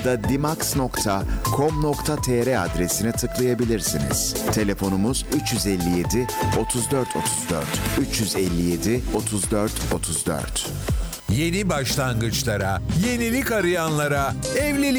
da dimax.com.tr adresine tıklayabilirsiniz. Telefonumuz 357 34 34 357 34 34. Yeni başlangıçlara, yenilik arayanlara, evlilik